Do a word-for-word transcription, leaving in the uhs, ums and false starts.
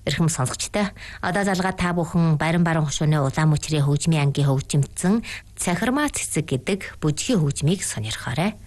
Эрхэм сонсогчтой, одоо залгаа та бүхэн Барин баруун хошууны Улаан мөчрийн хөгжмийн ангийн хөгжимдсэн Цахирмаа цэцэг гэдэг бүжгийн хөгжмийг сонирхоорой.